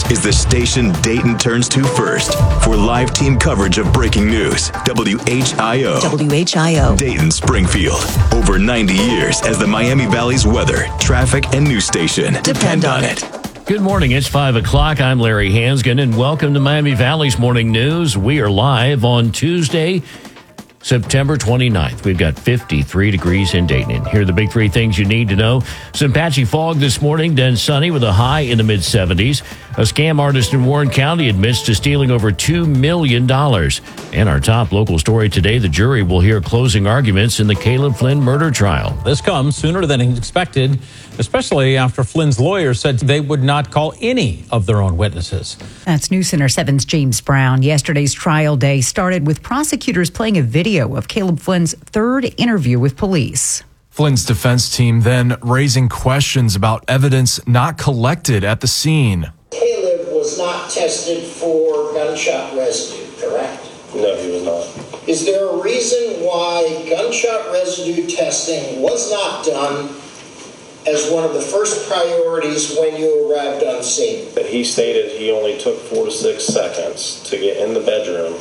This is the station Dayton turns to first for live team coverage of breaking news. WHIO. WHIO. Dayton, Springfield. Over 90 years as the Miami Valley's weather, traffic, and news station. Depend on it. Good morning. It's 5 o'clock. I'm Larry Hansgen, and welcome to Miami Valley's Morning News. We are live on Tuesday, September 29th. We've got 53 degrees in Dayton. And here are the big three things you need to know. Some patchy fog this morning, then sunny with a high in the mid-70s. A scam artist in Warren County admits to stealing over $2 million. And our top local story today, the jury will hear closing arguments in the Caleb Flynn murder trial. This comes sooner than expected, especially after Flynn's lawyers said they would not call any of their own witnesses. That's News Center 7's James Brown. Yesterday's trial day started with prosecutors playing a video of Caleb Flynn's third interview with police. Flynn's defense team then raising questions about evidence not collected at the scene. Caleb was not tested for gunshot residue, correct? No, he was not. Is there a reason why gunshot residue testing was not done as one of the first priorities when you arrived on scene? But he stated he only took 4 to 6 seconds to get in the bedroom.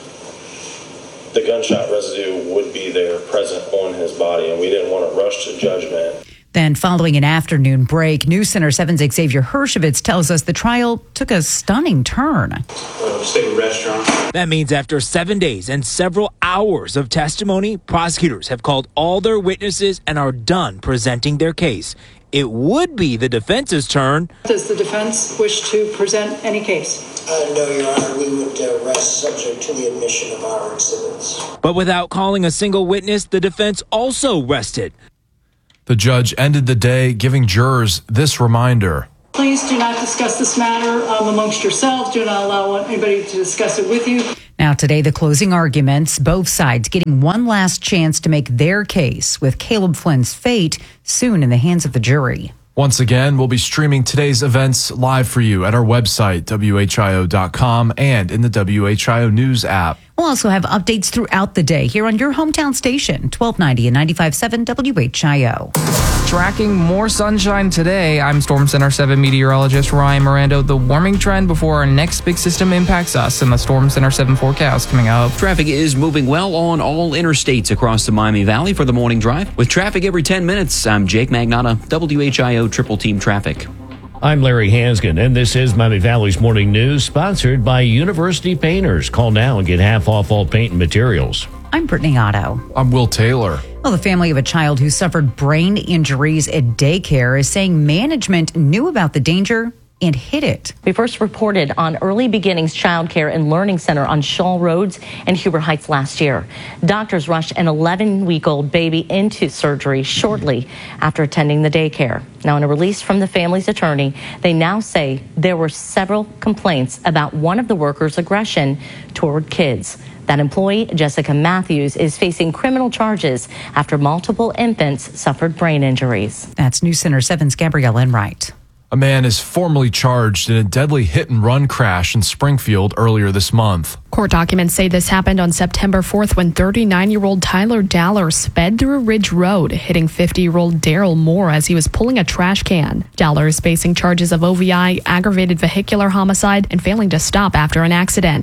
The gunshot residue would be there present on his body, and we didn't want to rush to judgment. Then, following an afternoon break, News Center 7's Xavier Hershevitz tells us the trial took a stunning turn. State restaurant. That means after 7 days and several hours of testimony, prosecutors have called all their witnesses and are done presenting their case. It would be the defense's turn. Does the defense wish to present any case? No, Your Honor, we would rest subject to the admission of our exhibits. But without calling a single witness, the defense also rested. The judge ended the day giving jurors this reminder. Please do not discuss this matter amongst yourselves. Do not allow anybody to discuss it with you. Now today, the closing arguments, both sides getting one last chance to make their case, with Caleb Flynn's fate soon in the hands of the jury. Once again, we'll be streaming today's events live for you at our website, WHIO.com, and in the WHIO News app. We'll also have updates throughout the day here on your hometown station, 1290 and 95.7 WHIO. Tracking more sunshine today, I'm Storm Center 7 meteorologist Ryan Mirando. The warming trend before our next big system impacts us in the Storm Center 7 forecast coming up. Traffic is moving well on all interstates across the Miami Valley for the morning drive. With traffic every 10 minutes, I'm Jake Magnotta, WHIO Triple Team Traffic. I'm Larry Hansgen, and this is Miami Valley's Morning News, sponsored by University Painters. Call now and get half off all paint and materials. I'm Brittany Otto. I'm Will Taylor. Well, the family of a child who suffered brain injuries at daycare is saying management knew about the danger and hid it. We first reported on Early Beginnings Child Care and Learning Center on Shaw Roads and Huber Heights last year. Doctors rushed an 11-week-old baby into surgery shortly after attending the daycare. Now, in a release from the family's attorney, they now say there were several complaints about one of the workers' aggression toward kids. That employee, Jessica Matthews, is facing criminal charges after multiple infants suffered brain injuries. That's News Center 7's Gabrielle Enright. A man is formally charged in a deadly hit-and-run crash in Springfield earlier this month. Court documents say this happened on September 4th when 39-year-old Tyler Daller sped through Ridge Road, hitting 50-year-old Daryl Moore as he was pulling a trash can. Daller is facing charges of OVI, aggravated vehicular homicide, and failing to stop after an accident.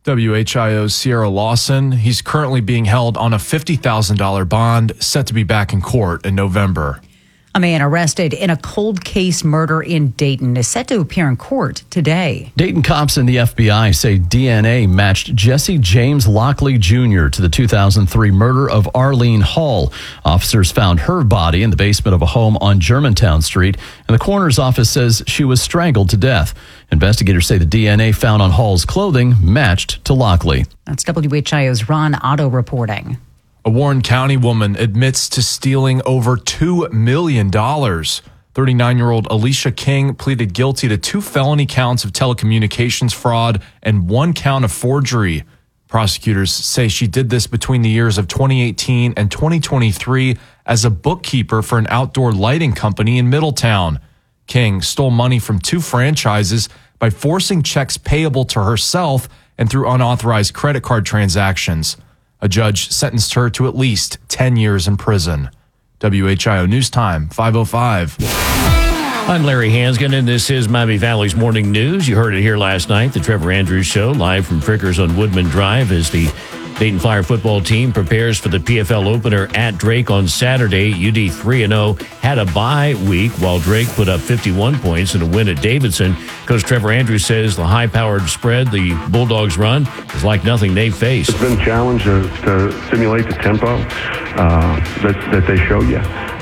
WHIO's Sierra Lawson, he's currently being held on a $50,000 bond, set to be back in court in November. A man arrested in a cold case murder in Dayton is set to appear in court today. Dayton cops and the FBI say DNA matched Jesse James Lockley Jr. to the 2003 murder of Arlene Hall. Officers found her body in the basement of a home on Germantown Street, and the coroner's office says she was strangled to death. Investigators say the DNA found on Hall's clothing matched to Lockley. That's WHIO's Ron Otto reporting. A Warren County woman admits to stealing over $2 million. 39-year-old Alicia King pleaded guilty to 2 felony counts of telecommunications fraud and 1 count of forgery. Prosecutors say she did this between the years of 2018 and 2023 as a bookkeeper for an outdoor lighting company in Middletown. King stole money from 2 franchises by forcing checks payable to herself and through unauthorized credit card transactions. A judge sentenced her to at least 10 years in prison. WHIO News Time, 5:05. I'm Larry Hansgen, and this is Miami Valley's Morning News. You heard it here last night, the Trevor Andrews Show, live from Frickers on Woodman Drive, as the Dayton Flyer football team prepares for the PFL opener at Drake on Saturday. UD 3-0 had a bye week while Drake put up 51 points in a win at Davidson. Coach Trevor Andrews says the high-powered spread the Bulldogs run is like nothing they've faced. It's been a challenge to simulate the tempo that they show you.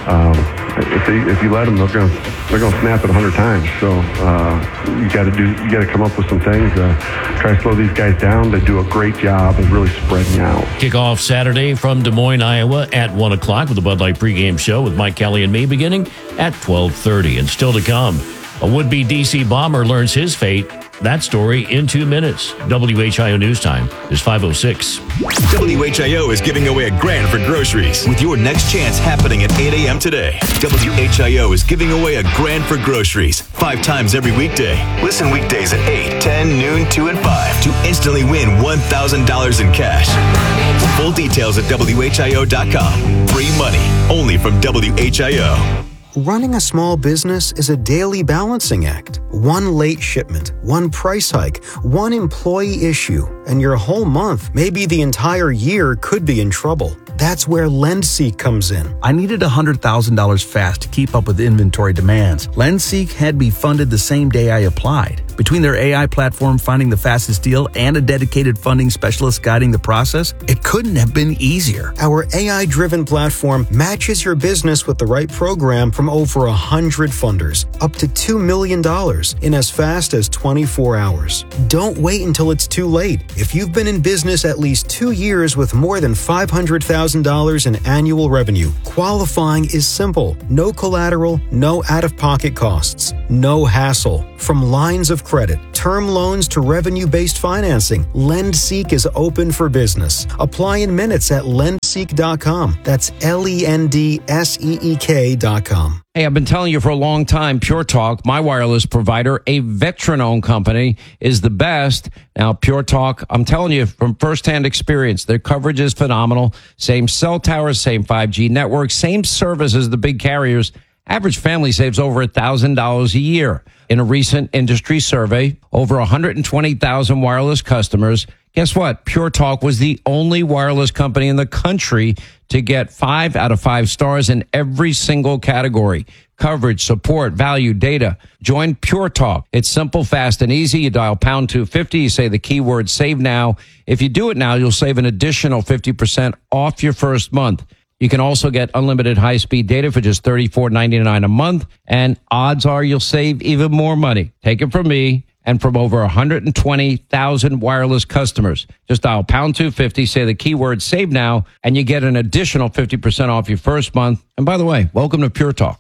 If you let them, they're going to snap it 100 times. So you got to come up with some things. Try to slow these guys down. They do a great job of really spreading out. Kickoff Saturday from Des Moines, Iowa at 1 o'clock with the Bud Light pregame show with Mike Kelly and me beginning at 12:30. And still to come, a would-be DC bomber learns his fate. That story in 2 minutes. WHIO News Time is 5:06. WHIO is giving away $1,000 for groceries with your next chance happening at 8 a.m. today. WHIO is giving away $1,000 for groceries 5 times every weekday. Listen weekdays at 8, 10, noon, 2, and 5 to instantly win $1,000 in cash. Full details at WHIO.com. Free money only from WHIO. Running a small business is a daily balancing act. One late shipment, one price hike, one employee issue, and your whole month, maybe the entire year, could be in trouble. That's where LendSeek comes in. I needed $100,000 fast to keep up with inventory demands. LendSeek had me funded the same day I applied. Between their AI platform finding the fastest deal and a dedicated funding specialist guiding the process, it couldn't have been easier. Our AI-driven platform matches your business with the right program from over 100 funders, up to $2 million in as fast as 24 hours. Don't wait until it's too late. If you've been in business at least 2 years with more than $500,000 in annual revenue, qualifying is simple. No collateral, no out-of-pocket costs, no hassle. From lines of credit, term loans to revenue-based financing, LendSeek is open for business. Apply in minutes at lendseek.com. That's LENDSEEK.com. Hey, I've been telling you for a long time, Pure Talk, my wireless provider, a veteran-owned company, is the best. Now, Pure Talk, I'm telling you from firsthand experience, their coverage is phenomenal. Same cell towers, same 5G network, same service as the big carriers. Average family saves over $1,000 a year. In a recent industry survey, over 120,000 wireless customers. Guess what? Pure Talk was the only wireless company in the country to get 5 out of 5 stars in every single category. Coverage, support, value, data. Join Pure Talk. It's simple, fast, and easy. You dial pound 250. You say the keyword save now. If you do it now, you'll save an additional 50% off your first month. You can also get unlimited high-speed data for just $34.99 a month, and odds are you'll save even more money. Take it from me and from over 120,000 wireless customers. Just dial pound 250, say the keyword save now, and you get an additional 50% off your first month. And by the way, welcome to Pure Talk.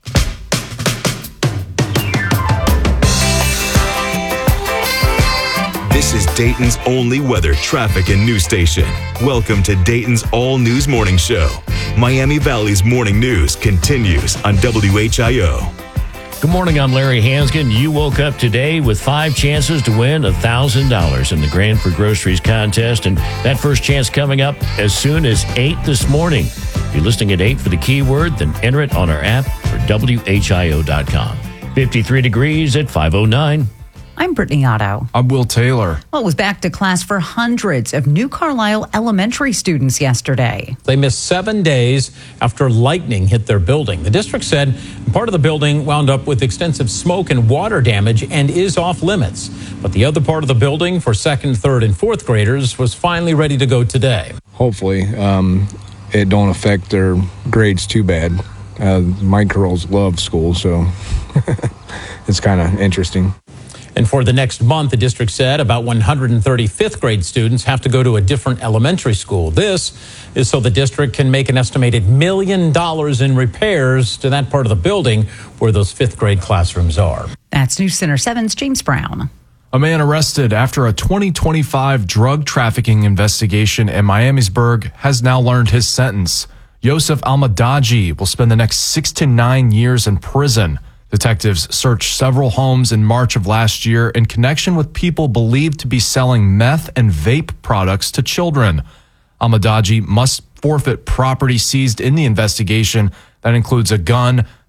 This is Dayton's only weather, traffic, and news station. Welcome to Dayton's All News Morning Show. Miami Valley's morning news continues on WHIO. Good morning, I'm Larry Hansgen. You woke up today with 5 chances to win $1,000 in the $1,000 for Groceries contest, and that first chance coming up as soon as 8 this morning. If you're listening at 8 for the keyword, then enter it on our app or WHIO.com. 53 degrees at 5:09. I'm Brittany Otto. I'm Will Taylor. Well, it was back to class for hundreds of New Carlisle elementary students yesterday. They missed 7 days after lightning hit their building. The district said part of the building wound up with extensive smoke and water damage and is off limits. But the other part of the building for 2nd, 3rd, and 4th graders was finally ready to go today. Hopefully, it don't affect their grades too bad. My girls love school, so it's kind of interesting. And for the next month, the district said about 130 5th grade students have to go to a different elementary school. This is so the district can make an estimated $1 million in repairs to that part of the building where those 5th grade classrooms are. That's News Center 7's James Brown. A man arrested after a 2025 drug trafficking investigation in Miamisburg has now learned his sentence. Yosef Almadaji will spend the next 6 to 9 years in prison. Detectives searched several homes in March of last year in connection with people believed to be selling meth and vape products to children. Almadaji must forfeit property seized in the investigation. That includes a gun,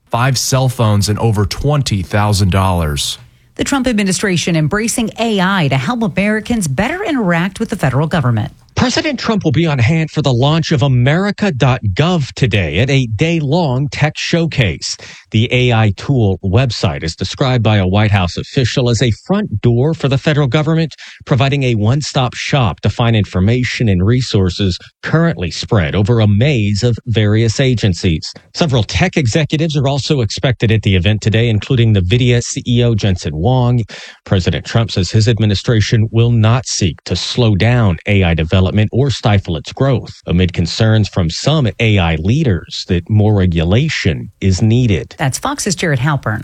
5 cell phones, and over $20,000. The Trump administration embracing AI to help Americans better interact with the federal government. President Trump will be on hand for the launch of America.gov today at a day-long tech showcase. The AI tool website is described by a White House official as a front door for the federal government, providing a one-stop shop to find information and resources currently spread over a maze of various agencies. Several tech executives are also expected at the event today, including NVIDIA CEO Jensen Huang. President Trump says his administration will not seek to slow down AI development or stifle its growth, amid concerns from some AI leaders that more regulation is needed. That's Fox's Jared Halpern.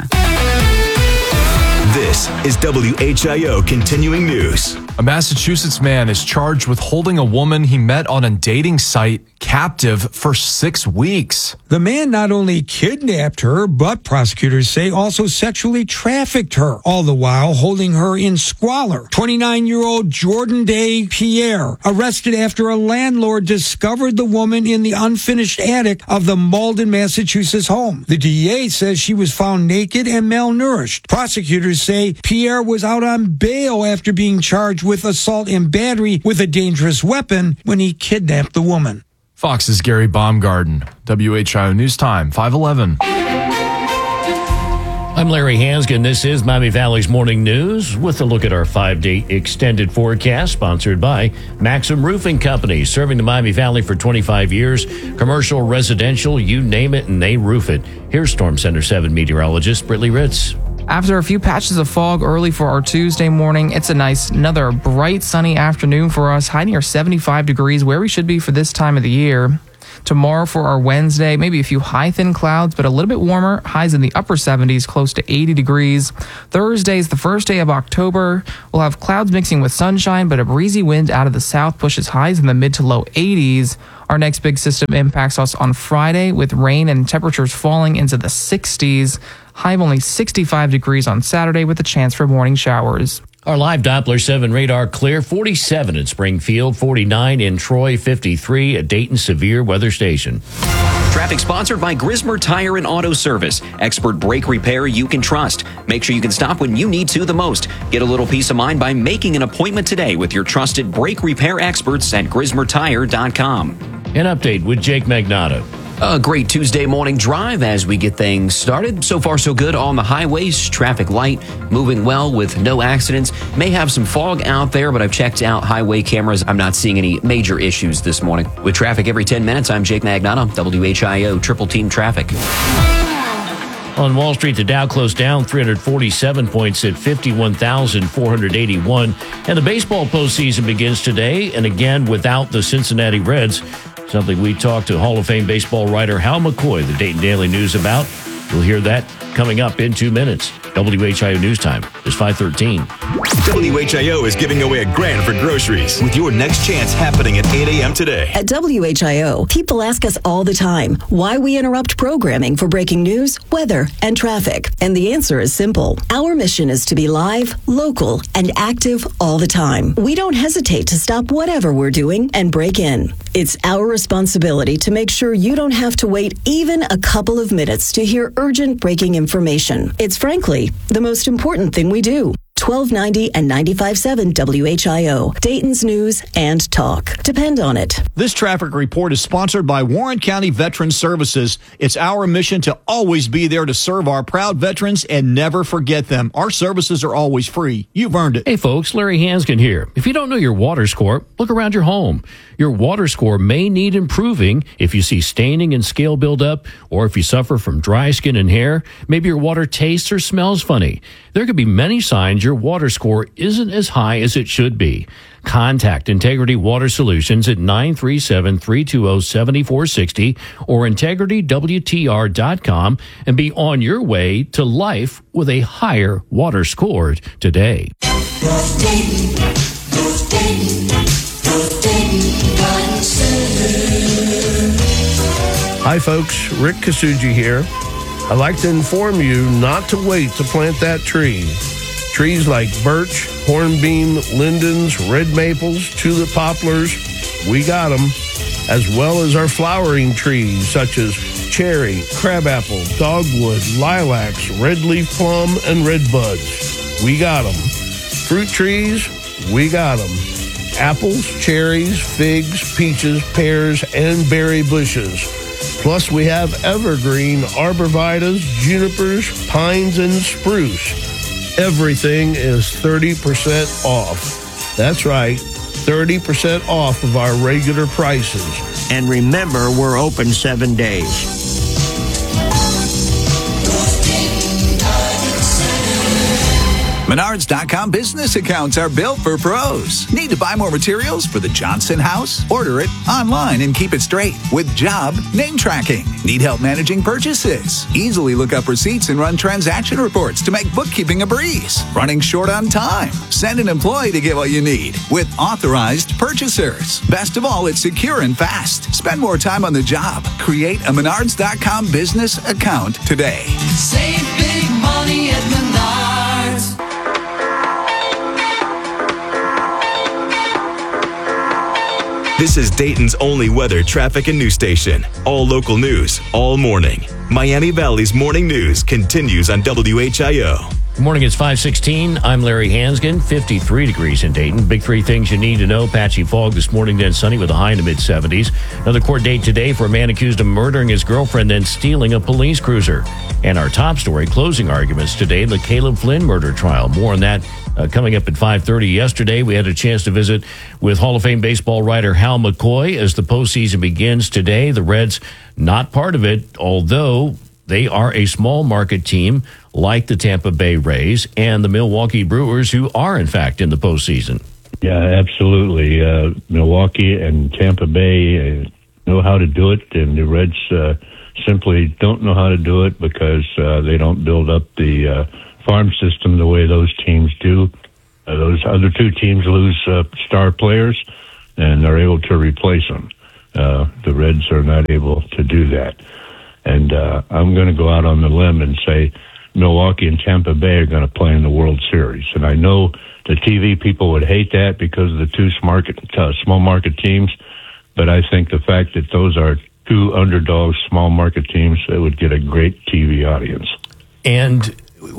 This is WHIO Continuing News. A Massachusetts man is charged with holding a woman he met on a dating site captive for 6 weeks. The man not only kidnapped her, but prosecutors say also sexually trafficked her, all the while holding her in squalor. 29-year-old Jordan Day Pierre, arrested after a landlord discovered the woman in the unfinished attic of the Malden, Massachusetts home. The DA says she was found naked and malnourished. Prosecutors say Pierre was out on bail after being charged with assault and battery with a dangerous weapon when he kidnapped the woman. Fox's Gary Baumgarten, WHIO News Time, 5:11. I'm Larry Hansgen. This is Miami Valley's Morning News with a look at our 5-day extended forecast, sponsored by Maxim Roofing Company, serving the Miami Valley for 25 years. Commercial, residential, you name it, and they roof it. Here's Storm Center 7 meteorologist Brittany Ritz. After a few patches of fog early for our Tuesday morning, it's another bright sunny afternoon for us, high near 75 degrees, where we should be for this time of the year. Tomorrow for our Wednesday, maybe a few high thin clouds, but a little bit warmer, highs in the upper 70s, close to 80 degrees. Thursday is the first day of October. We'll have clouds mixing with sunshine, but a breezy wind out of the south pushes highs in the mid to low 80s. Our next big system impacts us on Friday with rain and temperatures falling into the 60s. High of only 65 degrees on Saturday with a chance for morning showers. Our live Doppler 7 radar clear, 47 in Springfield, 49 in Troy, 53 at Dayton Severe Weather Station. Traffic sponsored by Grismer Tire and Auto Service. Expert brake repair you can trust. Make sure you can stop when you need to the most. Get a little peace of mind by making an appointment today with your trusted brake repair experts at GrismerTire.com. An update with Jake Magnotta. A great Tuesday morning drive as we get things started. So far, so good on the highways. Traffic light, moving well with no accidents. May have some fog out there, but I've checked out highway cameras. I'm not seeing any major issues this morning. With traffic every 10 minutes, I'm Jake Magnotta, WHIO Triple Team Traffic. On Wall Street, the Dow closed down 347 points at 51,481. And the baseball postseason begins today, and again without the Cincinnati Reds. Something we talked to Hall of Fame baseball writer Hal McCoy, the Dayton Daily News, about. We'll hear that coming up in 2 minutes. WHIO News Time is 5:13. WHIO is giving away $1,000 for groceries with your next chance happening at 8 a.m. today. At WHIO, people ask us all the time why we interrupt programming for breaking news, weather, and traffic. And the answer is simple. Our mission is to be live, local, and active all the time. We don't hesitate to stop whatever we're doing and break in. It's our responsibility to make sure you don't have to wait even a couple of minutes to hear urgent breaking information. It's frankly the most important thing we do. 1290 and 95.7 WHIO, Dayton's news and talk. Depend on it. This traffic report is sponsored by Warren County Veterans Services. It's our mission to always be there to serve our proud veterans and never forget them. Our services are always free. You've earned it. Hey folks, Larry Hansgen here. If you don't know your water score, look around your home. Your water score may need improving if you see staining and scale buildup, or if you suffer from dry skin and hair. Maybe your water tastes or smells funny. There could be many signs your water score isn't as high as it should be. Contact Integrity Water Solutions at 937-320-7460 or integritywtr.com and be on your way to life with a higher water score today. Hi folks, Rick Kasuji here. I'd like to inform you not to wait to plant that tree. Trees like birch, hornbeam, lindens, red maples, tulip poplars, we got them, as well as our flowering trees such as cherry, crabapple, dogwood, lilacs, red leaf plum, and red buds. We got them. Fruit trees, we got them. Apples, cherries, figs, peaches, pears, and berry bushes. Plus, we have evergreen arborvitaes, junipers, pines, and spruce. Everything is 30% off. That's right, 30% off of our regular prices. And remember, we're open 7 days. Menards.com business accounts are built for pros. Need to buy more materials for the Johnson house? Order it online and keep it straight with job name tracking. Need help managing purchases? Easily look up receipts and run transaction reports to make bookkeeping a breeze. Running short on time? Send an employee to get what you need with authorized purchasers. Best of all, it's secure and fast. Spend more time on the job. Create a Menards.com business account today. Save big money at Menards. This is Dayton's only weather, traffic, and news station. All local news, all morning. Miami Valley's morning news continues on WHIO. Good morning, it's 5:16. I'm Larry Hansgen, 53 degrees in Dayton. Big three things you need to know. Patchy fog this morning, then sunny with a high in the mid-70s. Another court date today for a man accused of murdering his girlfriend and stealing a police cruiser. And our top story, closing arguments today, the Caleb Flynn murder trial. More on that coming up at 5:30. Yesterday, we had a chance to visit with Hall of Fame baseball writer Hal McCoy as the postseason begins today. The Reds not part of it, although they are a small market team like the Tampa Bay Rays and the Milwaukee Brewers, who are, in fact, in the postseason. Yeah, absolutely. Milwaukee and Tampa Bay know how to do it, and the Reds simply don't know how to do it because they don't build up the farm system the way those teams do. Those other two teams lose star players, and they're able to replace them. The Reds are not able to do that. And I'm going to go out on the limb and say Milwaukee and Tampa Bay are going to play in the World Series. And I know the TV people would hate that because of the two small market teams, but I think the fact that those are two underdogs, small market teams, it would get a great TV audience. And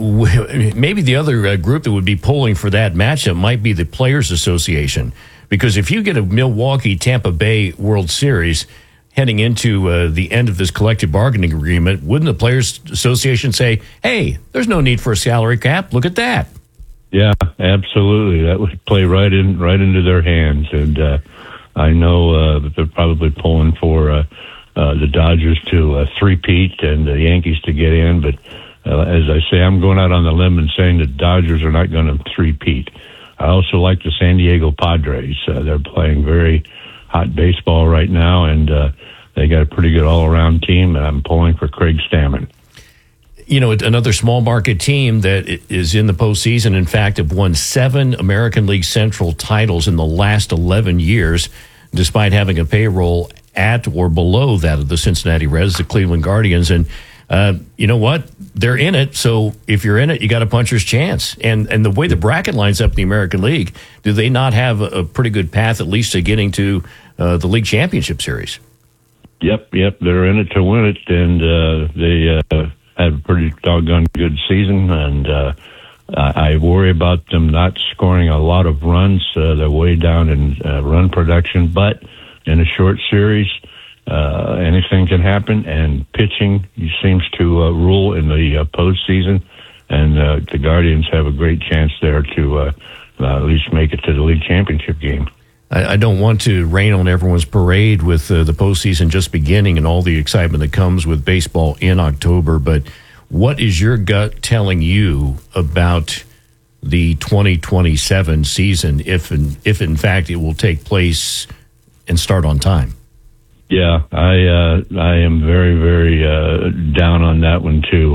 maybe the other group that would be polling for that matchup might be the Players Association, because if you get a Milwaukee-Tampa Bay World Series heading into the end of this collective bargaining agreement, wouldn't the Players Association say, hey, there's no need for a salary cap, look at that? Yeah, absolutely. That would play right into their hands. And I know that they're probably pulling for the Dodgers to three-peat and the Yankees to get in, but as I say, I'm going out on the limb and saying the Dodgers are not going to three-peat. I also like the San Diego Padres. They're playing very hot baseball right now, and they got a pretty good all-around team, and I'm pulling for Craig Stammen. You know, another small market team that is in the postseason, in fact, have won 7 American League Central titles in the last 11 years, despite having a payroll at or below that of the Cincinnati Reds, the Cleveland Guardians. And you know what? They're in it, so if you're in it, you got a puncher's chance. And the way the bracket lines up in the American League, do they not have a pretty good path at least to getting to the league championship series? Yep, they're in it to win it, and they had a pretty doggone good season, and I worry about them not scoring a lot of runs. They're way down in run production, but in a short series, anything can happen, and pitching seems to rule in the postseason, and the Guardians have a great chance there to at least make it to the league championship game. I don't want to rain on everyone's parade with the postseason just beginning and all the excitement that comes with baseball in October, but what is your gut telling you about the 2027 season, if in fact it will take place and start on time? Yeah, I am very, very down on that one too.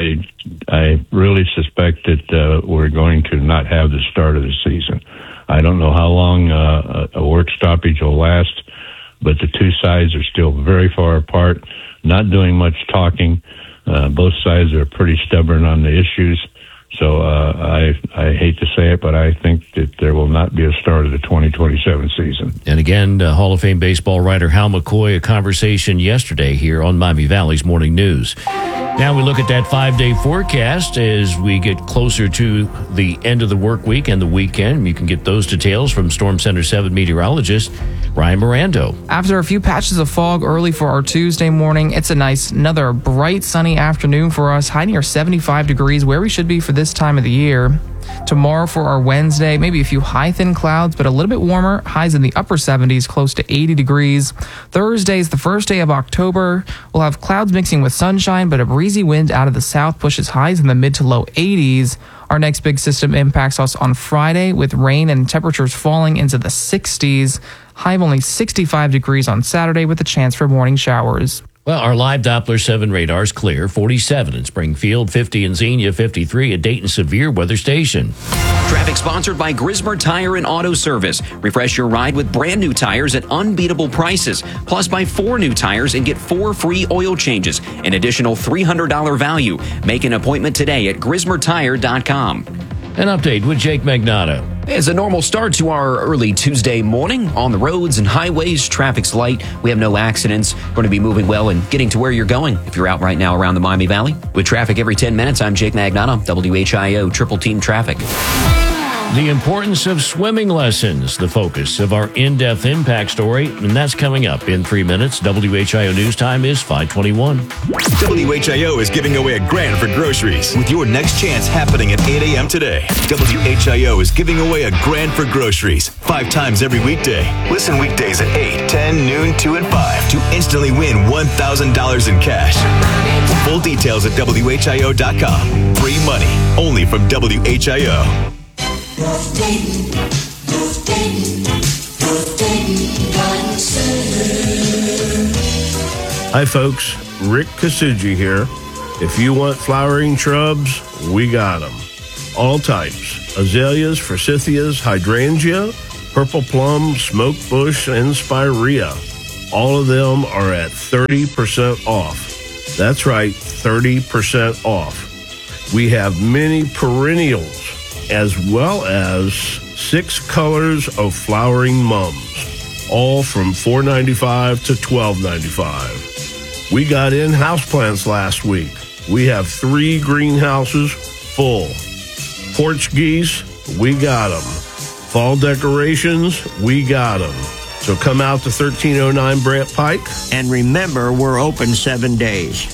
I really suspect that we're going to not have the start of the season. I don't know how long a work stoppage will last, but the two sides are still very far apart, not doing much talking. Both sides are pretty stubborn on the issues, so I I hate to say it, but I think that there will not be a start of the 2027 season. And again, Hall of Fame baseball writer Hal McCoy, a conversation yesterday here on Miami Valley's Morning News. Now we look at that 5-day forecast as we get closer to the end of the work week and the weekend. You can get those details from Storm Center 7 meteorologist Ryan Mirando. After a few patches of fog early for our Tuesday morning, it's another bright sunny afternoon for us, high near 75 degrees, where we should be for this time of the year. Tomorrow for our Wednesday, maybe a few high thin clouds, but a little bit warmer, highs in the upper 70s, close to 80 degrees. Thursday is the first day of October. We'll have clouds mixing with sunshine, but a breezy wind out of the south pushes highs in the mid to low 80s. Our next big system impacts us on Friday with rain and temperatures falling into the 60s. High of only 65 degrees on Saturday with a chance for morning showers. Well, our live Doppler 7 radar is clear. 47 in Springfield, 50 in Xenia, 53 at Dayton Severe Weather Station. Traffic sponsored by Grismer Tire and Auto Service. Refresh your ride with brand new tires at unbeatable prices. Plus, buy 4 new tires and get 4 free oil changes. An additional $300 value. Make an appointment today at GrismerTire.com. An update with Jake Magnotta. It's a normal start to our early Tuesday morning. On the roads and highways, traffic's light. We have no accidents. Going to be moving well and getting to where you're going if you're out right now around the Miami Valley. With traffic every 10 minutes, I'm Jake Magnotta, WHIO Triple Team Traffic. The importance of swimming lessons, the focus of our in-depth impact story, and that's coming up in 3 minutes. WHIO News Time is 5:21. WHIO is giving away $1,000 for groceries with your next chance happening at 8 a.m. today. WHIO is giving away $1,000 for groceries 5 times every weekday. Listen weekdays at 8, 10, noon, 2, and 5 to instantly win $1,000 in cash. Full details at WHIO.com. Free money only from WHIO. Hi folks, Rick Kasuji here. If you want flowering shrubs, we got them. All types: azaleas, forsythias, hydrangea, purple plum, smoke bush, and spirea. All of them are at 30% off. That's right, 30% off. We have many perennials as well as 6 colors of flowering mums, all from $4.95 to $12.95. We got in houseplants last week. We have 3 greenhouses full. Porch geese, we got them. Fall decorations, we got them. So come out to 1309 Brant Pike. And remember, we're open 7 days.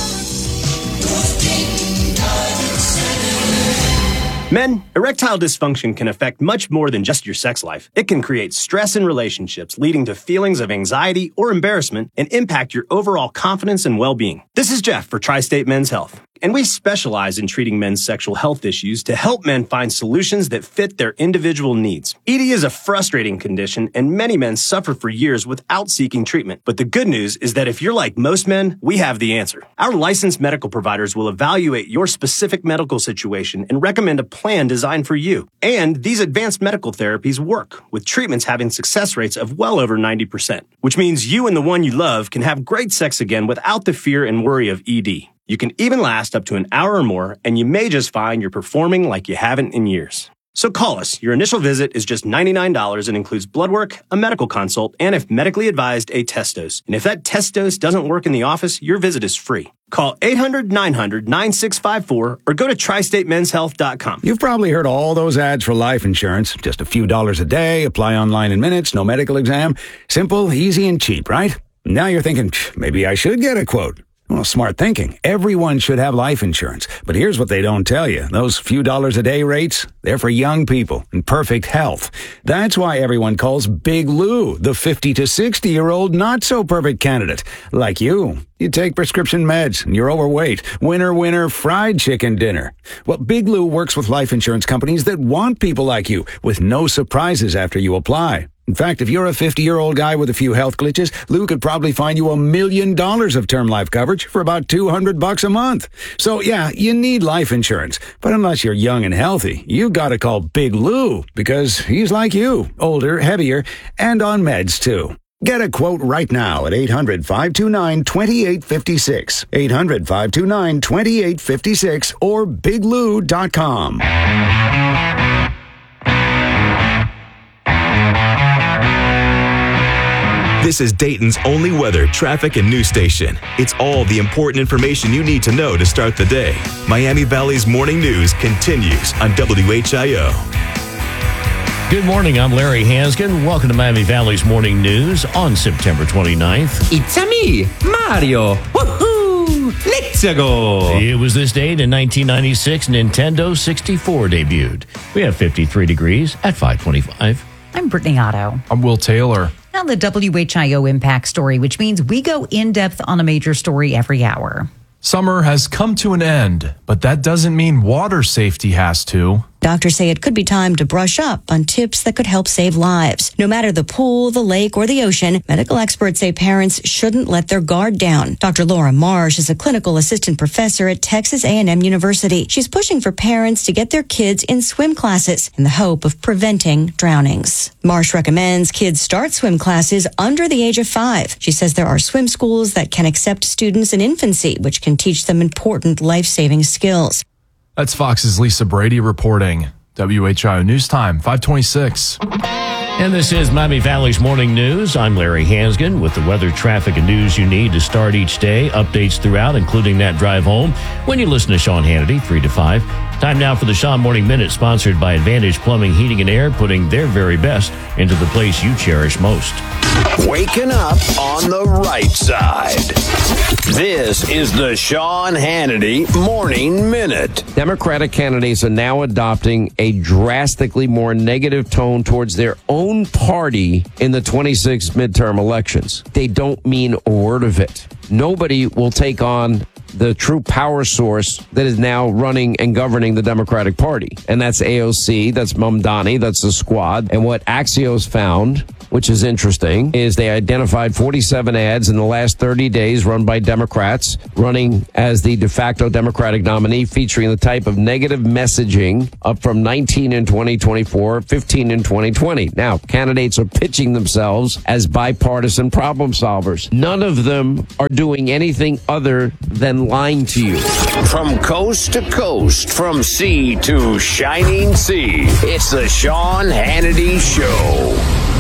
Men, erectile dysfunction can affect much more than just your sex life. It can create stress in relationships, leading to feelings of anxiety or embarrassment, and impact your overall confidence and well-being. This is Jeff for Tri-State Men's Health, and we specialize in treating men's sexual health issues to help men find solutions that fit their individual needs. ED is a frustrating condition, and many men suffer for years without seeking treatment. But the good news is that if you're like most men, we have the answer. Our licensed medical providers will evaluate your specific medical situation and recommend a plan designed for you. And these advanced medical therapies work, with treatments having success rates of well over 90%, which means you and the one you love can have great sex again without the fear and worry of ED. You can even last up to an hour or more, and you may just find you're performing like you haven't in years. So call us. Your initial visit is just $99 and includes blood work, a medical consult, and if medically advised, a test dose. And if that test dose doesn't work in the office, your visit is free. Call 800-900-9654 or go to tristatemenshealth.com. You've probably heard all those ads for life insurance. Just a few dollars a day, apply online in minutes, no medical exam. Simple, easy, and cheap, right? Now you're thinking, maybe I should get a quote. Well, smart thinking. Everyone should have life insurance. But here's what they don't tell you. Those few dollars a day rates, they're for young people in perfect health. That's why everyone calls Big Lou the 50 to 60-year-old not-so-perfect candidate. Like you. You take prescription meds and you're overweight. Winner, fried chicken dinner. Well, Big Lou works with life insurance companies that want people like you with no surprises after you apply. In fact, if you're a 50-year-old guy with a few health glitches, Lou could probably find you $1 million of term life coverage for about $200 a month. So, yeah, you need life insurance. But unless you're young and healthy, you gotta call Big Lou because he's like you, older, heavier, and on meds, too. Get a quote right now at 800-529-2856. 800-529-2856 or biglou.com. This is Dayton's only weather, traffic, and news station. It's all the important information you need to know to start the day. Miami Valley's morning news continues on WHIO. Good morning, I'm Larry Hansgen. Welcome to Miami Valley's morning news on September 29th. It's me, Mario. Woohoo! Let's go! It was this date in 1996 Nintendo 64 debuted. We have 53 degrees at 525. I'm Brittany Otto. I'm Will Taylor. Now the WHIO Impact Story, which means we go in-depth on a major story every hour. Summer has come to an end, but that doesn't mean water safety has to. Doctors say it could be time to brush up on tips that could help save lives. No matter the pool, the lake, or the ocean, medical experts say parents shouldn't let their guard down. Dr. Laura Marsh is a clinical assistant professor at Texas A&M University. She's pushing for parents to get their kids in swim classes in the hope of preventing drownings. Marsh recommends kids start swim classes under the age of 5. She says there are swim schools that can accept students in infancy, which can teach them important life-saving skills. That's Fox's Lisa Brady reporting. WHIO News Time, 526. And this is Miami Valley's morning news. I'm Larry Hansgen with the weather, traffic, and news you need to start each day. Updates throughout, including that drive home when you listen to Sean Hannity, 3 to 5. Time now for the Sean Morning Minute, sponsored by Advantage Plumbing, Heating, and Air, putting their very best into the place you cherish most. Waking up on the right side. This is the Sean Hannity Morning Minute. Democratic candidates are now adopting a drastically more negative tone towards their own party in the 26 midterm elections. They don't mean a word of it. Nobody will take on the true power source that is now running and governing the Democratic Party. And that's AOC, that's Mamdani, that's the squad. And what Axios found, which is interesting, is they identified 47 ads in the last 30 days run by Democrats running as the de facto Democratic nominee, featuring the type of negative messaging, up from 19 in 2024, 15 in 2020. Now, candidates are pitching themselves as bipartisan problem solvers. None of them are doing anything other than lying to you. From coast to coast, from sea to shining sea, it's the Sean Hannity Show.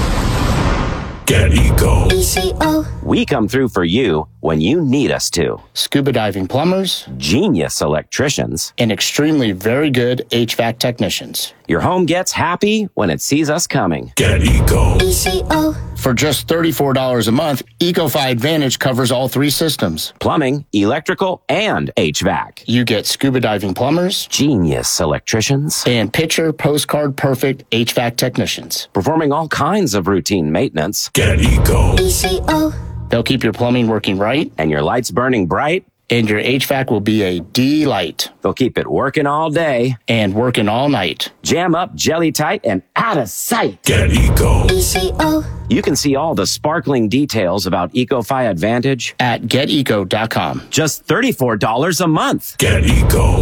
Get Eco. We come through for you when you need us to. Scuba diving plumbers, genius electricians, and extremely very good HVAC technicians. Your home gets happy when it sees us coming. Get Eco. For just $34 a month, EcoFi Advantage covers all 3 systems. Plumbing, electrical, and HVAC. You get scuba diving plumbers, genius electricians, and picture postcard perfect HVAC technicians. Performing all kinds of routine maintenance. Get Eco. They'll keep your plumbing working right, and your lights burning bright, and your HVAC will be a delight. They'll keep it working all day and working all night. Jam up, jelly tight, and out of sight. Get Eco. You can see all the sparkling details about EcoFi Advantage at GetEco.com. Just $34 a month. Get Eco.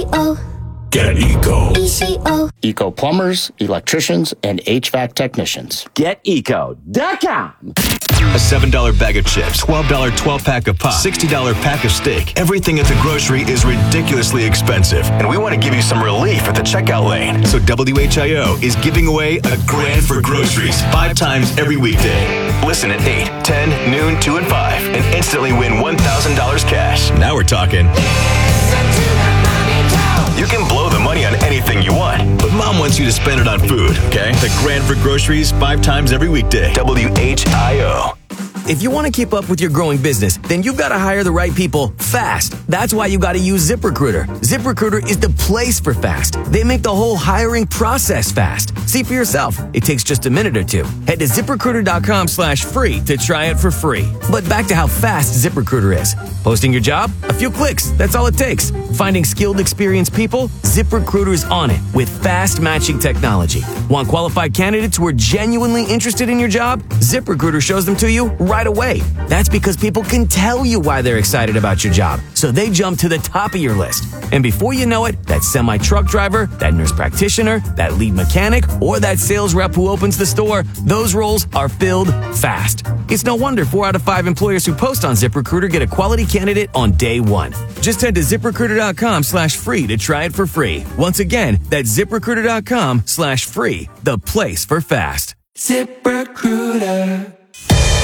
Get Eco. Eco plumbers, electricians, and HVAC technicians. GetEco.com. A $7 bag of chips, $12 12-pack of pop, $60 pack of steak. Everything at the grocery is ridiculously expensive, and we want to give you some relief at the checkout lane. So WHIO is giving away a grand for groceries 5 times every weekday. Listen at 8, 10, noon, 2, and 5, and instantly win $1,000 cash. Now we're talking. You can blow the money on anything you want, but Mom wants you to spend it on food, okay? A grand for groceries 5 times every weekday. WHIO. If you want to keep up with your growing business, then you've got to hire the right people fast. That's why you got to use ZipRecruiter. ZipRecruiter is the place for fast. They make the whole hiring process fast. See for yourself. It takes just a minute or 2. Head to ZipRecruiter.com/free to try it for free. But back to how fast ZipRecruiter is. Posting your job? A few clicks. That's all it takes. Finding skilled, experienced people? ZipRecruiter's on it with fast matching technology. Want qualified candidates who are genuinely interested in your job? ZipRecruiter shows them to you right away. That's because people can tell you why they're excited about your job, so they jump to the top of your list. And before you know it, that semi-truck driver, that nurse practitioner, that lead mechanic, or that sales rep who opens the store, those roles are filled fast. It's no wonder 4 out of 5 employers who post on ZipRecruiter get a quality candidate on day 1. Just head to ZipRecruiter.com/free to try it for free. Once again, that's ZipRecruiter.com/free, the place for fast. ZipRecruiter.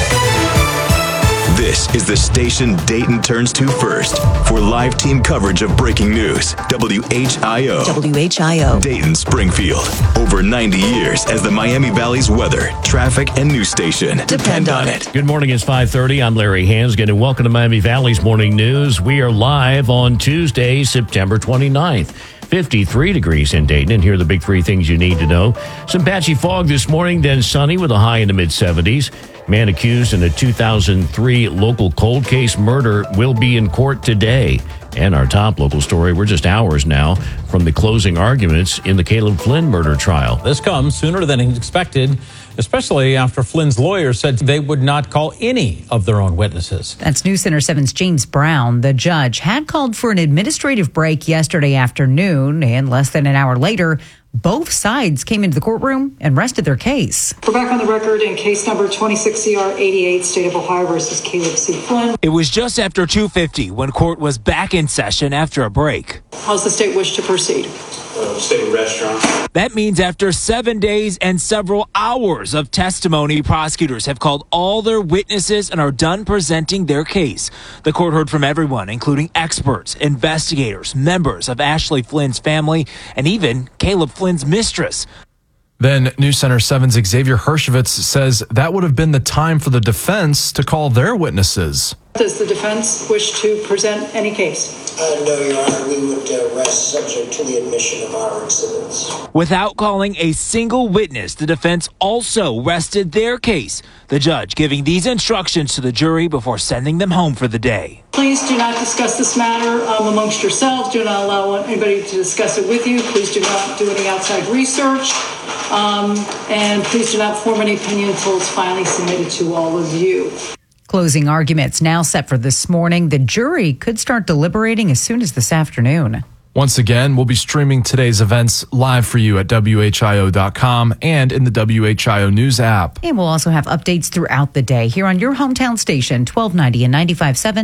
This is the station Dayton turns to first for live team coverage of breaking news. WHIO. WHIO. Dayton, Springfield. Over 90 years as the Miami Valley's weather, traffic, and news station. Depend on it. Good morning. It's 5:30. I'm Larry Hansgen, and welcome to Miami Valley's Morning News. We are live on Tuesday, September 29th. 53 degrees in Dayton, and here are the big three things you need to know. Some patchy fog this morning, then sunny with a high in the mid-70s. Man accused in a 2003 local cold case murder will be in court today. And our top local story, we're just hours now from the closing arguments in the Caleb Flynn murder trial. This comes sooner than expected, especially after Flynn's lawyers said they would not call any of their own witnesses. That's News Center 7's James Brown. The judge had called for an administrative break yesterday afternoon, and less than an hour later, both sides came into the courtroom and rested their case. We're back on the record in case number 26CR88, State of Ohio versus Caleb C. Flynn. It was just after 2:50 when court was back in session after a break. How's the state wish to proceed? Stay with restaurant. That means after 7 days and several hours of testimony, prosecutors have called all their witnesses and are done presenting their case. The court heard from everyone, including experts, investigators, members of Ashley Flynn's family, and even Caleb Flynn's mistress. Then News Center 7's Xavier Hershevitz says that would have been the time for the defense to call their witnesses. Does the defense wish to present any case? No, Your Honor. We would rest subject to the admission of our exhibits. Without calling a single witness, the defense also rested their case. The judge giving these instructions to the jury before sending them home for the day. Please do not discuss this matter amongst yourselves. Do not allow anybody to discuss it with you. Please do not do any outside research. And please do not form any opinion until it's finally submitted to all of you. Closing arguments now set for this morning. The jury could start deliberating as soon as this afternoon. Once again, we'll be streaming today's events live for you at WHIO.com and in the WHIO News app. And we'll also have updates throughout the day here on your hometown station, 1290 and 95.7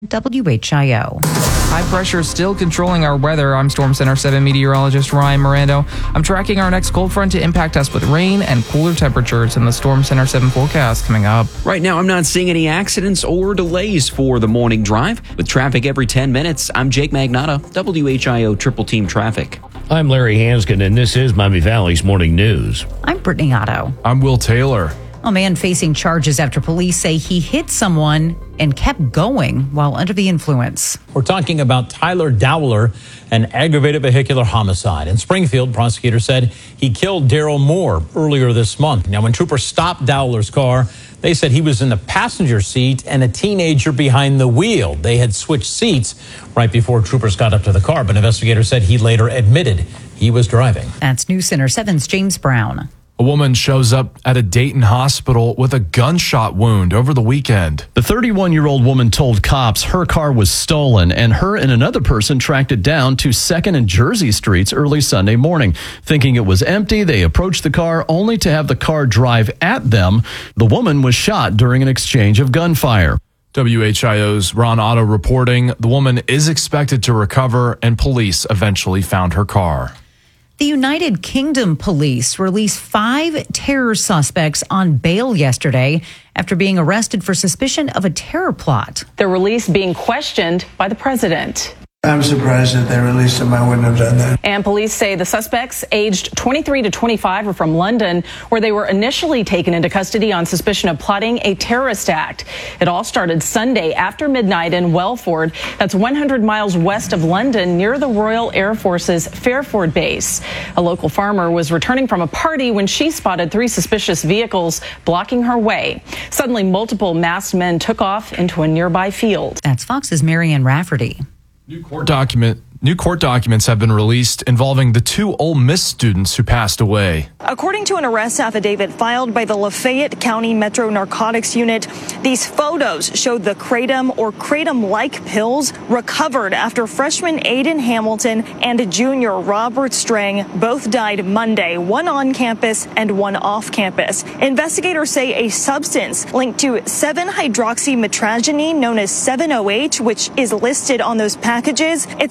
WHIO. High pressure still controlling our weather. I'm Storm Center 7 meteorologist Ryan Mirando. I'm tracking our next cold front to impact us with rain and cooler temperatures in the Storm Center 7 forecast coming up. Right now, I'm not seeing any accidents or delays for the morning drive. With traffic every 10 minutes, I'm Jake Magnotta, WHIO Triple Team Traffic. I'm Larry Hansgen, and this is Miami Valley's Morning News. I'm Brittany Otto. I'm Will Taylor. A man facing charges after police say he hit someone and kept going while under the influence. We're talking about Tyler Dowler, an aggravated vehicular homicide. In Springfield, prosecutors said he killed Daryl Moore earlier this month. Now, when troopers stopped Dowler's car, they said he was in the passenger seat and a teenager behind the wheel. They had switched seats right before troopers got up to the car, but investigators said he later admitted he was driving. That's News Center 7's James Brown. A woman shows up at a Dayton hospital with a gunshot wound over the weekend. The 31-year-old woman told cops her car was stolen, and her and another person tracked it down to 2nd and Jersey Streets early Sunday morning. Thinking it was empty, they approached the car only to have the car drive at them. The woman was shot during an exchange of gunfire. WHIO's Ron Otto reporting the woman is expected to recover, and police eventually found her car. The United Kingdom police released 5 terror suspects on bail yesterday after being arrested for suspicion of a terror plot. The release being questioned by the president. I'm surprised that they released him. I wouldn't have done that. And police say the suspects, aged 23 to 25, are from London, where they were initially taken into custody on suspicion of plotting a terrorist act. It all started Sunday after midnight in Welford. That's 100 miles west of London, near the Royal Air Force's Fairford base. A local farmer was returning from a party when she spotted 3 suspicious vehicles blocking her way. Suddenly, multiple masked men took off into a nearby field. That's Fox's Marianne Rafferty. New court documents have been released involving the 2 Ole Miss students who passed away. According to an arrest affidavit filed by the Lafayette County Metro Narcotics Unit, these photos showed the kratom or kratom-like pills recovered after freshman Aiden Hamilton and junior Robert Strang both died Monday, one on campus and one off campus. Investigators say a substance linked to 7-hydroxymetragenine known as 7-OH, which is listed on those packages. It's also a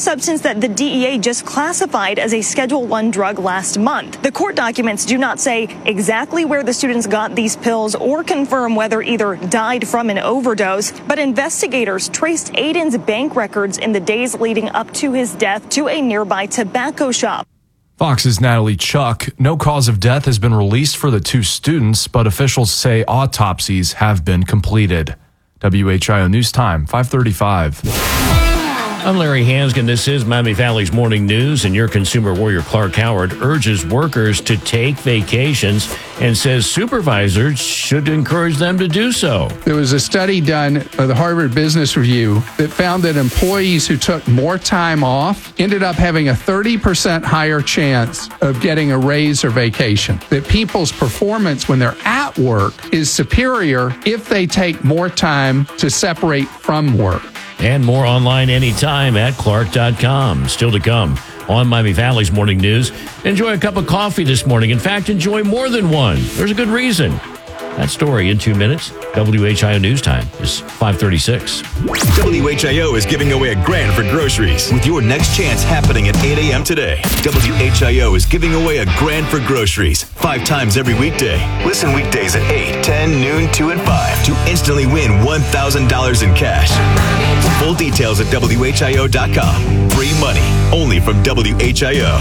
substance that the DEA just classified as a Schedule I drug last month. The court documents do not say exactly where the students got these pills or confirm whether either died from an overdose, but investigators traced Aiden's bank records in the days leading up to his death to a nearby tobacco shop. Fox's Natalie Chuck. No cause of death has been released for the two students, but officials say autopsies have been completed. WHIO News Time, 5:35. I'm Larry Hansgen. This is Miami Valley's Morning News, and your consumer warrior Clark Howard urges workers to take vacations and says supervisors should encourage them to do so. There was a study done by the Harvard Business Review that found that employees who took more time off ended up having a 30% higher chance of getting a raise or vacation. That people's performance when they're at work is superior if they take more time to separate from work. And more online anytime at Clark.com. Still to come on Miami Valley's Morning News. Enjoy a cup of coffee this morning. In fact, enjoy more than one. There's a good reason. That story in 2 minutes. WHIO News Time is 5:36. WHIO is giving away $1,000 for groceries with your next chance happening at 8 a.m. today. WHIO is giving away $1,000 for groceries 5 times every weekday. Listen weekdays at 8, 10, noon, 2, and 5 to instantly win $1,000 in cash. Full details at WHIO.com. Free money only from WHIO.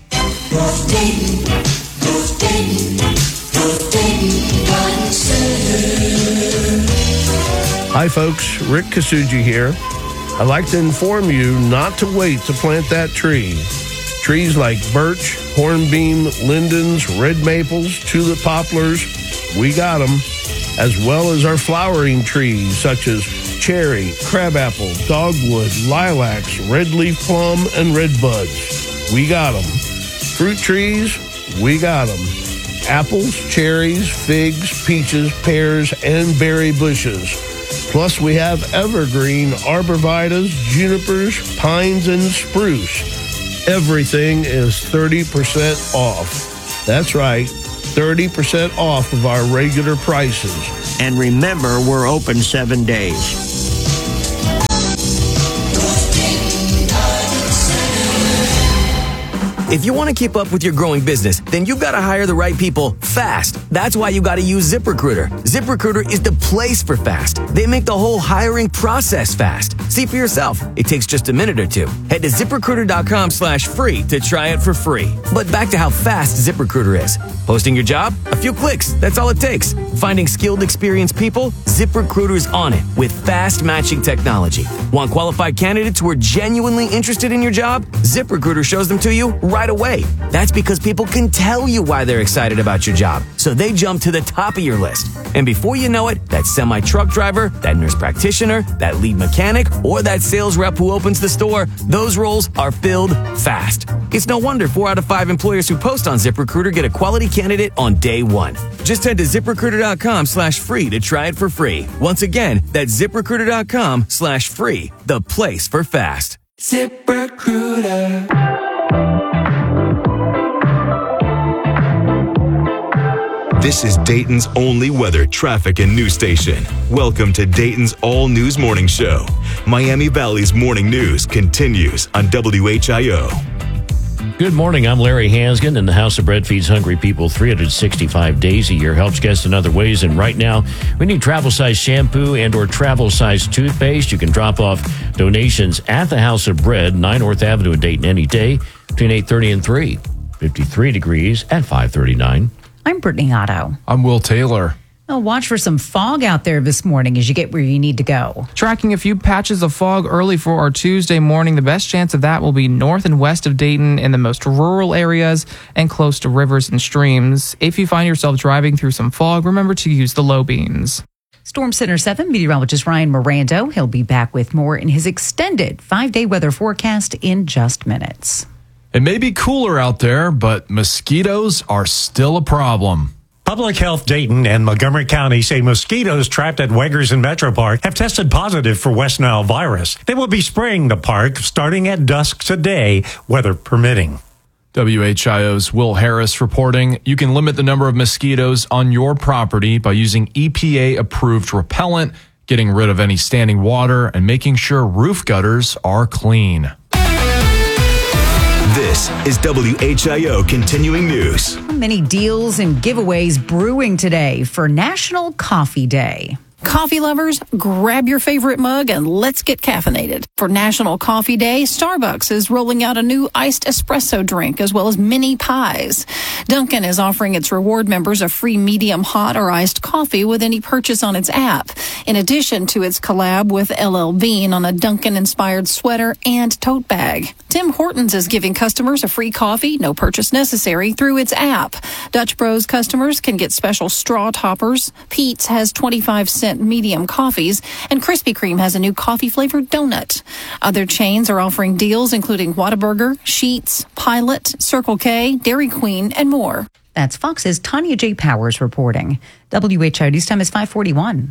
Hi folks, Rick Kasuji here. I'd like to inform you not to wait to plant that tree. Trees like birch, hornbeam, lindens, red maples, tulip poplars, we got them, as well as our flowering trees such as cherry, crabapple, dogwood, lilacs, red leaf plum, and red buds. We got them. Fruit trees, we got them. Apples, cherries, figs, peaches, pears, and berry bushes. Plus, we have evergreen arborvitaes, junipers, pines, and spruce. Everything is 30% off. That's right, 30% off of our regular prices. And remember, we're open 7 days. If you want to keep up with your growing business, then you've got to hire the right people fast. That's why you got to use ZipRecruiter. ZipRecruiter is the place for fast. They make the whole hiring process fast. See for yourself. It takes just a minute or two. Head to ZipRecruiter.com/free to try it for free. But back to how fast ZipRecruiter is. Posting your job? A few clicks. That's all it takes. Finding skilled, experienced people? ZipRecruiter's on it with fast matching technology. Want qualified candidates who are genuinely interested in your job? ZipRecruiter shows them to you right away. That's because people can tell you why they're excited about your job. So they jump to the top of your list. And before you know it, that semi-truck driver, that nurse practitioner, that lead mechanic, or that sales rep who opens the store, those roles are filled fast. It's no wonder 4 out of 5 employers who post on ZipRecruiter get a quality candidate on day one. Just head to ZipRecruiter.com/free to try it for free. Once again, that's ZipRecruiter.com/free, the place for fast. ZipRecruiter. This is Dayton's only weather, traffic, and news station. Welcome to Dayton's All News Morning Show. Miami Valley's morning news continues on WHIO. Good morning. I'm Larry Hansgen, and the House of Bread feeds hungry people 365 days a year, helps guests in other ways. And right now, we need travel-size shampoo and or travel-size toothpaste. You can drop off donations at the House of Bread, 9 North Avenue in Dayton any day between 8:30 and 3. 53 degrees at 5:39. I'm Brittany Otto. I'm Will Taylor. Watch for some fog out there this morning as you get where you need to go. Tracking a few patches of fog early for our Tuesday morning. The best chance of that will be north and west of Dayton in the most rural areas and close to rivers and streams. If you find yourself driving through some fog, remember to use the low beams. Storm Center 7 meteorologist Ryan Mirando. He'll be back with more in his extended 5-day weather forecast in just minutes. It may be cooler out there, but mosquitoes are still a problem. Public Health Dayton and Montgomery County say mosquitoes trapped at Weggers and Metro Park have tested positive for West Nile virus. They will be spraying the park starting at dusk today, weather permitting. WHIO's Will Harris reporting. You can limit the number of mosquitoes on your property by using EPA-approved repellent, getting rid of any standing water, and making sure roof gutters are clean. This is WHIO Continuing News. Many deals and giveaways brewing today for National Coffee Day. Coffee lovers, grab your favorite mug and let's get caffeinated. For National Coffee Day, Starbucks is rolling out a new iced espresso drink as well as mini pies. Dunkin' is offering its reward members a free medium hot or iced coffee with any purchase on its app, in addition to its collab with LL Bean on a Dunkin'-inspired sweater and tote bag. Tim Hortons is giving customers a free coffee, no purchase necessary, through its app. Dutch Bros customers can get special straw toppers. Pete's has 25-cent medium coffees, and Krispy Kreme has a new coffee-flavored donut. Other chains are offering deals including Whataburger, Sheetz, Pilot, Circle K, Dairy Queen, and more. That's Fox's Tanya J. Powers reporting. WHIO News Time is 5:41.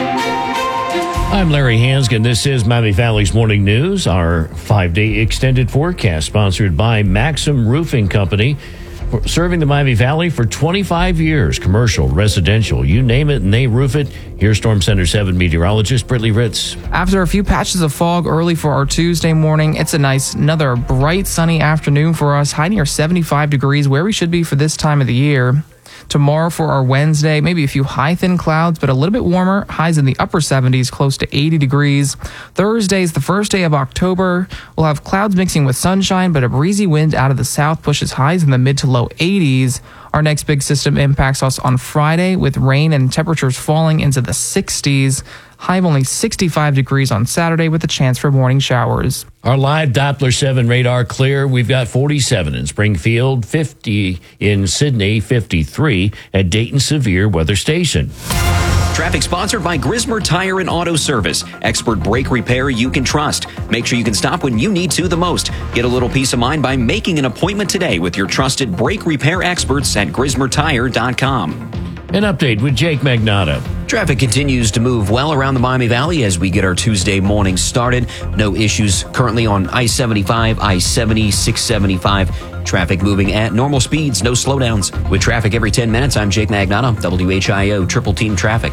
I'm Larry Hansgen. This is Miami Valley's Morning News, our 5-day extended forecast sponsored by Maxim Roofing Company. Serving the Miami Valley for 25 years. Commercial, residential, you name it, and they roof it. Here's Storm Center 7 meteorologist Brittany Ritz. After a few patches of fog early for our Tuesday morning, it's another bright sunny afternoon for us, high near 75 degrees, where we should be for this time of the year. Tomorrow for our Wednesday, maybe a few high thin clouds, but a little bit warmer. Highs in the upper 70s, close to 80 degrees. Thursday is the first day of October. We'll have clouds mixing with sunshine, but a breezy wind out of the south pushes highs in the mid to low 80s. Our next big system impacts us on Friday with rain and temperatures falling into the 60s. High of only 65 degrees on Saturday with a chance for morning showers. Our live Doppler 7 radar clear. We've got 47 in Springfield, 50 in Sydney, 53 at Dayton Severe Weather Station. Traffic sponsored by Grismer Tire and Auto Service. Expert brake repair you can trust. Make sure you can stop when you need to the most. Get a little peace of mind by making an appointment today with your trusted brake repair experts at GrismerTire.com. An update with Jake Magnotta. Traffic continues to move well around the Miami Valley as we get our Tuesday morning started. No issues currently on I-75, I-70, 675. Traffic moving at normal speeds, no slowdowns. With traffic every 10 minutes, I'm Jake Magnotta, WHIO Triple Team Traffic.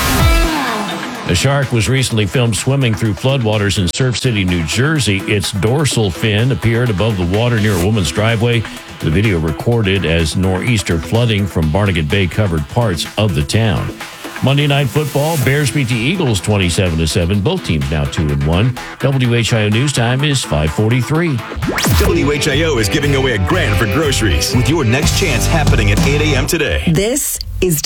A shark was recently filmed swimming through floodwaters in Surf City, New Jersey. Its dorsal fin appeared above the water near a woman's driveway. The video recorded as nor'easter flooding from Barnegat Bay covered parts of the town. Monday Night Football, Bears beat the Eagles 27-7. Both teams now 2-1. WHIO News Time is 5:43. WHIO is giving away a grand for groceries with your next chance happening at 8 a.m. today. This is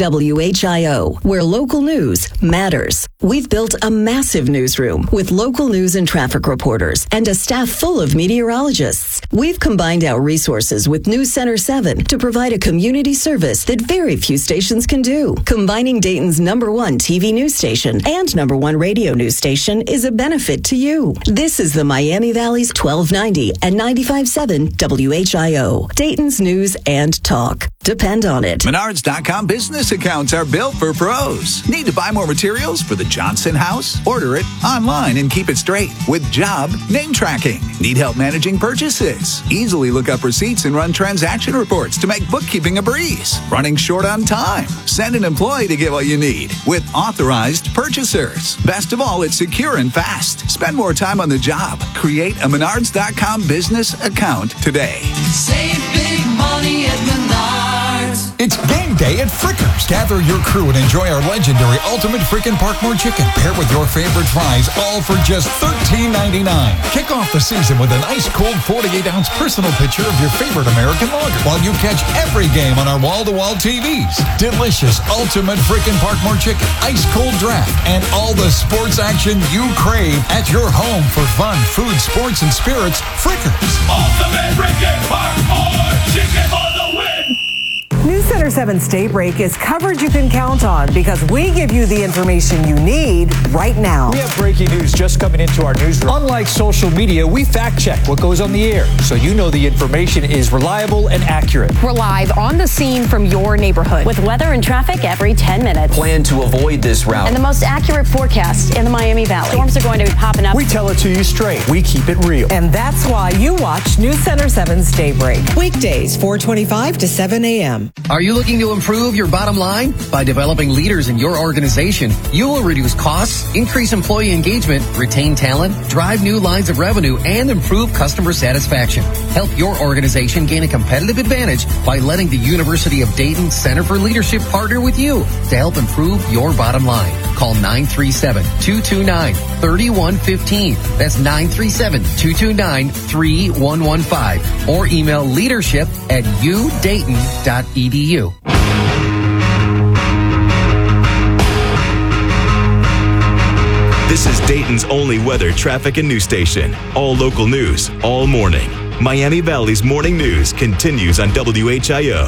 WHIO, where local news matters. We've built a massive newsroom with local news and traffic reporters and a staff full of meteorologists. We've combined our resources with News Center 7 to provide a community service that very few stations can do. Combining Dayton's #1 TV news station and #1 radio news station is a benefit to you. This is the Miami Valley's 1290 and 95.7 WHIO, Dayton's news and talk. Depend on it. Menards.com business accounts are built for pros. Need to buy more materials for the Johnson house? Order it online and keep it straight with job name tracking. Need help managing purchases? Easily look up receipts and run transaction reports to make bookkeeping a breeze. Running short on time? Send an employee to get what you need with authorized purchasers. Best of all, it's secure and fast. Spend more time on the job. Create a Menards.com business account today. Save big money at Menards. It's game day at Frickers. Gather your crew and enjoy our legendary Ultimate Frickin' Parkmore Chicken. Pair with your favorite fries, all for just $13.99. Kick off the season with a nice cold 48-ounce personal picture of your favorite American lager while you catch every game on our wall-to-wall TVs. Delicious Ultimate Frickin' Parkmore Chicken, ice cold draft, and all the sports action you crave at your home for fun, food, sports, and spirits. Frickers. Ultimate Frickin' Parkmore Chicken for the win. News Center 7's Daybreak is coverage you can count on because we give you the information you need right now. We have breaking news just coming into our newsroom. Unlike social media, we fact check what goes on the air so you know the information is reliable and accurate. We're live on the scene from your neighborhood with weather and traffic every 10 minutes. Plan to avoid this route. And the most accurate forecast in the Miami Valley. Storms are going to be popping up. We tell it to you straight. We keep it real. And that's why you watch News Center 7's Daybreak. Weekdays, 4:25 to 7 a.m. Are you looking to improve your bottom line? By developing leaders in your organization, you will reduce costs, increase employee engagement, retain talent, drive new lines of revenue, and improve customer satisfaction. Help your organization gain a competitive advantage by letting the University of Dayton Center for Leadership partner with you to help improve your bottom line. Call 937-229-3115. That's 937-229-3115. Or email leadership@udayton.edu. This is Dayton's only weather, traffic, and news station. All local news, all morning. Miami Valley's morning news continues on WHIO.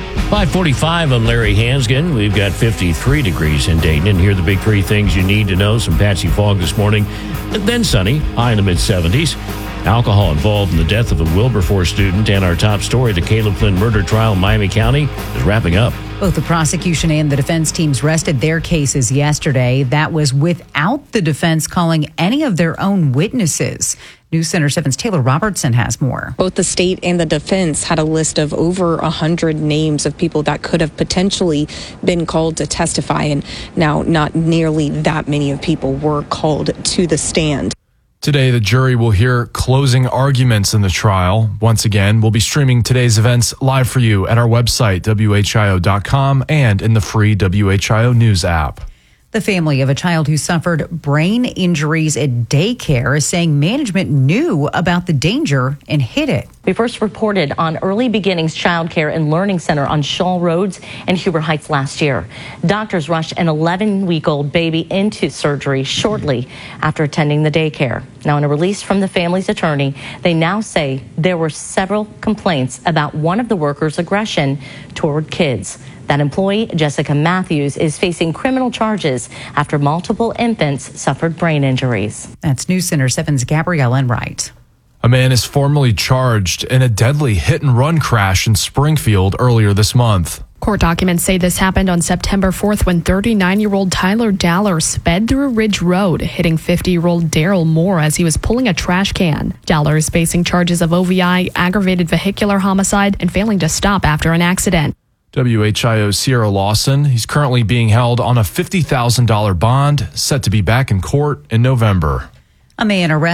5:45, I'm Larry Hansgen. We've got 53 degrees in Dayton, and here are the big three things you need to know. Some patchy fog this morning, and then sunny, high in the mid-70s. Alcohol involved in the death of a Wilberforce student, and our top story, the Caleb Flynn murder trial in Miami County, is wrapping up. Both the prosecution and the defense teams rested their cases yesterday. That was without the defense calling any of their own witnesses. News Center 7's Taylor Robertson has more. Both the state and the defense had a list of over 100 names of people that could have potentially been called to testify, and now not nearly that many of people were called to the stand. Today, the jury will hear closing arguments in the trial. Once again, we'll be streaming today's events live for you at our website, WHIO.com, and in the free WHIO News app. The family of a child who suffered brain injuries at daycare is saying management knew about the danger and hid it. We first reported on Early Beginnings Child Care and Learning Center on Shaw Roads and Huber Heights last year. Doctors rushed an 11-week-old baby into surgery shortly after attending the daycare. Now, in a release from the family's attorney, they now say there were several complaints about one of the workers' aggression toward kids. That employee, Jessica Matthews, is facing criminal charges after multiple infants suffered brain injuries. That's News Center 7's Gabrielle Enright. A man is formally charged in a deadly hit-and-run crash in Springfield earlier this month. Court documents say this happened on September 4th when 39-year-old Tyler Daller sped through Ridge Road, hitting 50-year-old Daryl Moore as he was pulling a trash can. Daller is facing charges of OVI, aggravated vehicular homicide, and failing to stop after an accident. WHIO's Sierra Lawson, he's currently being held on a $50,000 bond, set to be back in court in November. A man arrested